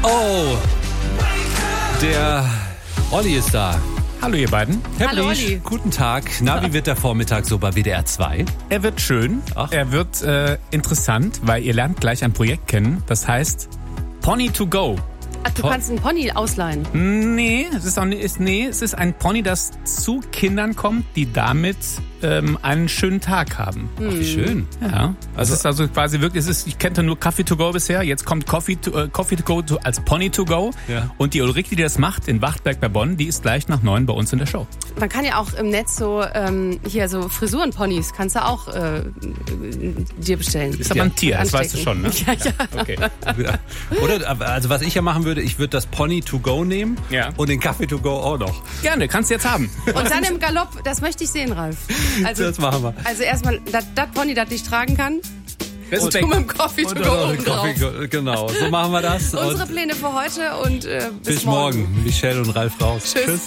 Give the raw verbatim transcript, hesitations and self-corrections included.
Oh, der Olli ist da. Hallo ihr beiden. Herr Hallo, Briesch, Olli. guten Tag. Na, wie wird der Vormittag so bei W D R zwei? Er wird schön, Ach. er wird äh, interessant, weil ihr lernt gleich ein Projekt kennen, das heißt Pony to go. Ach, du kannst einen Pony ausleihen. Nee, es ist auch nicht, ist, nee, es ist ein Pony, das zu Kindern kommt, die damit ähm, einen schönen Tag haben. Ach, wie schön. Ja, also es ist also quasi wirklich, es ist, ich kannte nur Coffee to go bisher, jetzt kommt Coffee to, äh, Coffee to go to, als Pony to go. Ja. Und die Ulrike, die das macht in Wachtberg bei Bonn, die ist gleich nach neun bei uns in der Show. Man kann ja auch im Netz so, ähm, hier so Frisurenponys, kannst du auch äh, dir bestellen. Ist aber ein Tier, das weißt du schon, ne? Ja, ja. Okay. Ja. Oder, also was ich ja machen würde, ich würde das Pony to go nehmen Ja. und den Kaffee to go auch noch. Gerne, kannst du jetzt haben. Und dann im Galopp, das möchte ich sehen, Ralf. Also, Das machen wir. Also erstmal, das Pony, das dich tragen kann. Und du mit dem Coffee to Und go dann oben drauf. Kaffee, go- genau, so machen wir das. Unsere Und Pläne für heute und äh, bis, bis morgen. Michelle und Ralf raus. Tschüss.